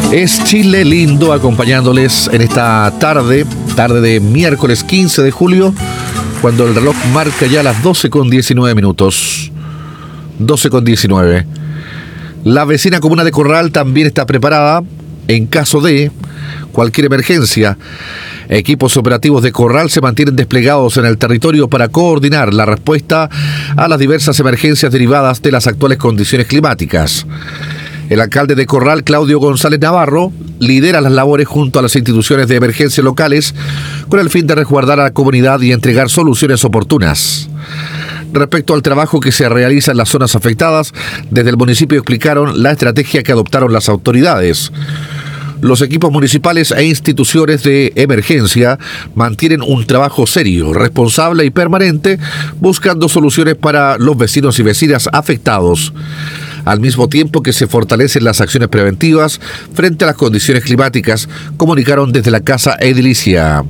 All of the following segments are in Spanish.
Es Chile lindo acompañándoles en esta tarde de miércoles 15 de julio, cuando el reloj marca ya las 12:19 minutos. 12:19. La vecina comuna de Corral también está preparada en caso de cualquier emergencia. Equipos operativos de Corral se mantienen desplegados en el territorio para coordinar la respuesta a las diversas emergencias derivadas de las actuales condiciones climáticas. El alcalde de Corral, Claudio González Navarro, lidera las labores junto a las instituciones de emergencia locales con el fin de resguardar a la comunidad y entregar soluciones oportunas. Respecto al trabajo que se realiza en las zonas afectadas, desde el municipio explicaron la estrategia que adoptaron las autoridades. Los equipos municipales e instituciones de emergencia mantienen un trabajo serio, responsable y permanente, buscando soluciones para los vecinos y vecinas afectados, al mismo tiempo que se fortalecen las acciones preventivas frente a las condiciones climáticas, comunicaron desde la Casa Edilicia.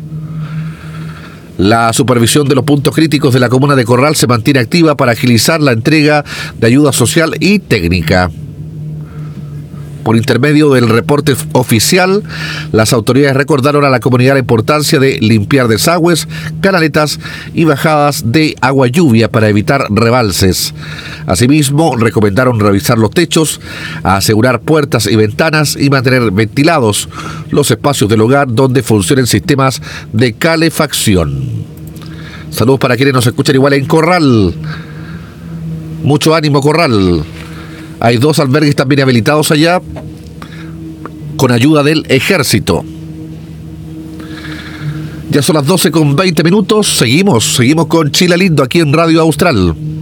La supervisión de los puntos críticos de la comuna de Corral se mantiene activa para agilizar la entrega de ayuda social y técnica. Por intermedio del reporte oficial, las autoridades recordaron a la comunidad la importancia de limpiar desagües, canaletas y bajadas de agua lluvia para evitar rebalses. Asimismo, recomendaron revisar los techos, asegurar puertas y ventanas y mantener ventilados los espacios del hogar donde funcionen sistemas de calefacción. Saludos para quienes nos escuchan igual en Corral. Mucho ánimo, Corral. Hay 2 albergues también habilitados allá con ayuda del ejército. Ya son las 12:20 minutos. Seguimos con Chile lindo aquí en Radio Austral.